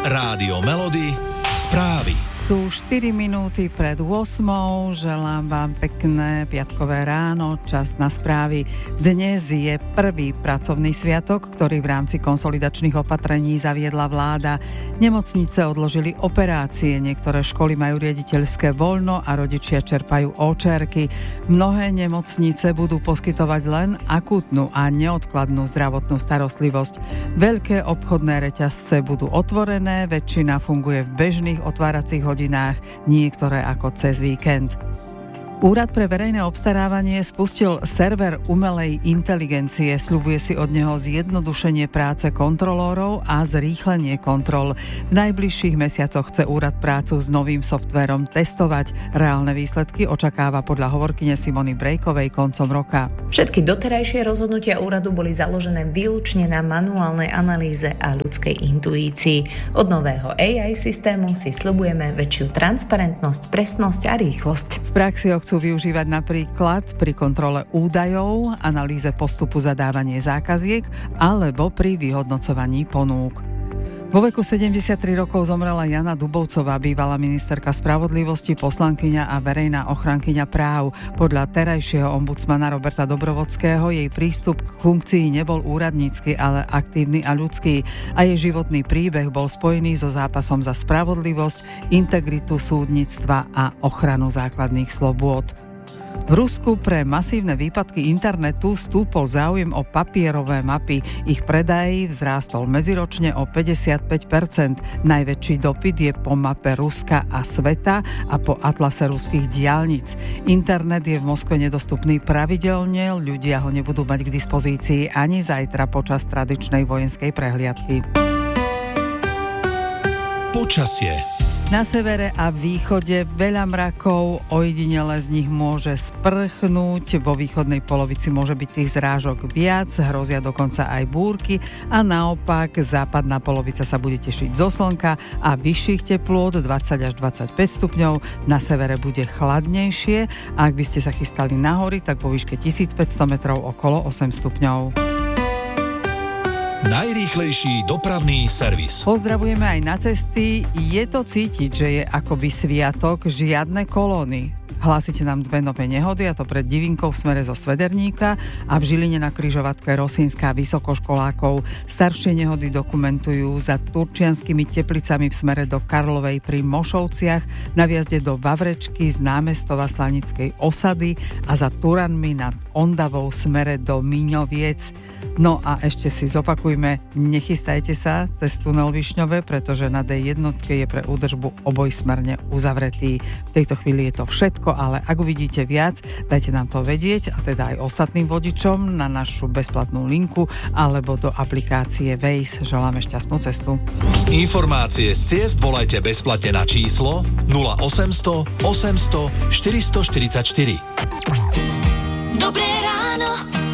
Rádio Melody, správy. Sú 4 minúty pred 8. Želám vám pekné piatkové ráno, čas na správy. Dnes je prvý pracovný sviatok, ktorý v rámci konsolidačných opatrení zaviedla vláda. Nemocnice odložili operácie, niektoré školy majú riaditeľské voľno a rodičia čerpajú óčerky. Mnohé nemocnice budú poskytovať len akútnu a neodkladnú zdravotnú starostlivosť. Veľké obchodné reťazce budú otvorené, väčšina funguje v bežných otváracích hodinách, niektoré ako cez víkend. Úrad pre verejné obstarávanie spustil server umelej inteligencie. Sľubuje si od neho zjednodušenie práce kontrolórov a zrýchlenie kontrol. V najbližších mesiacoch chce úrad prácu s novým softvérom testovať. Reálne výsledky očakáva podľa hovorkyne Simony Brejkovej koncom roka. Všetky doterajšie rozhodnutia úradu boli založené výlučne na manuálnej analýze a ľudskej intuícii. Od nového AI systému si sľubujeme väčšiu transparentnosť, presnosť a rýchlosť. V praxi chcú využívať napríklad pri kontrole údajov, analýze postupu zadávania zákaziek alebo pri vyhodnocovaní ponúk. Vo veku 73 rokov zomrela Jana Dubovcová, bývalá ministerka spravodlivosti, poslankyňa a verejná ochrankyňa práv. Podľa terajšieho ombudsmana Roberta Dobrovodského jej prístup k funkcii nebol úradnícky, ale aktívny a ľudský. A jej životný príbeh bol spojený so zápasom za spravodlivosť, integritu súdnictva a ochranu základných slobôd. V Rusku pre masívne výpadky internetu stúpol záujem o papierové mapy. Ich predaj vzrástol medziročne o 55%. Najväčší dopyt je po mape Ruska a sveta a po atlase ruských diaľnic. Internet je v Moskve nedostupný pravidelne, ľudia ho nebudú mať k dispozícii ani zajtra počas tradičnej vojenskej prehliadky. Počasie. Na severe a východe veľa mrakov, ojedinele z nich môže sprchnúť, vo východnej polovici môže byť tých zrážok viac, hrozia dokonca aj búrky a naopak západná polovica sa bude tešiť zo slnka a vyšších teplôt 20 až 25 stupňov, na severe bude chladnejšie a ak by ste sa chystali na hory, tak po výške 1500 metrov okolo 8 stupňov. Najrýchlejší dopravný servis. Pozdravujeme aj na cesty. Je to cítiť, že je akoby sviatok, žiadne kolóny. Hlásite nám 2 nové nehody, a to pred Divinkou v smere zo Svederníka a v Žiline na križovatke Rosínska vysokoškolákov. Staršie nehody dokumentujú za Turčianskými Teplicami v smere do Karlovej pri Mošovciach, na viazde do Vavrečky z námestova Slanickej osady a za Turanmi nad Ondavou v smere do Míňoviec. No a ešte si zopakujme, nechystajte sa cez tunel Višňové, pretože na D1 je pre údržbu obojsmerne uzavretý. V tejto chvíli je to všetko, ale ak uvidíte viac, dajte nám to vedieť a teda aj ostatným vodičom na našu bezplatnú linku alebo do aplikácie Waze. Želáme šťastnú cestu. Informácie z ciest volajte bezplatne na číslo 0800 800 444. Dobré ráno.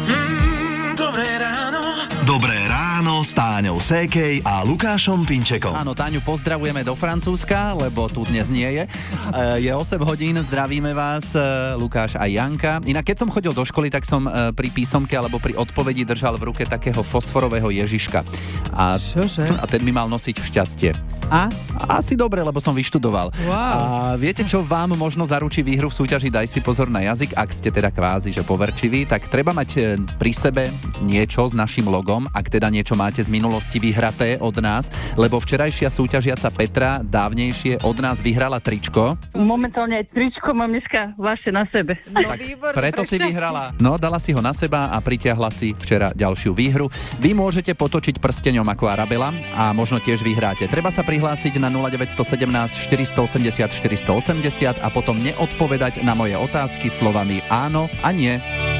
Dobré ráno s Táňou Sékej a Lukášom Pinčekom. Áno, Táňu pozdravujeme do Francúzska, lebo tu dnes nie je. Je 8 hodín, zdravíme vás, Lukáš a Janka. Inak keď som chodil do školy, tak som pri písomke alebo pri odpovedi držal v ruke takého fosforového Ježiška. Čože? A ten mi mal nosiť šťastie. A? Asi dobre, lebo som vyštudoval. Wow. A viete, čo vám možno zaručí výhru v súťaži Daj si pozor na jazyk, ak ste teda kvázi, že poverčiví, tak treba mať pri sebe niečo s našim logom, ak teda niečo máte z minulosti vyhraté od nás, lebo včerajšia súťažiaca Petra dávnejšie od nás vyhrala tričko. Momentálne aj tričko mám dneska vaše na sebe. No, tak preto si vyhrala. No, dala si ho na seba a pritiahla si včera ďalšiu výhru. Vy môžete potočiť prsteňom ako Arabela a možno tiež vyhráte. Treba sa prihlásiť na 0917 480 480 a potom neodpovedať na moje otázky slovami áno a nie.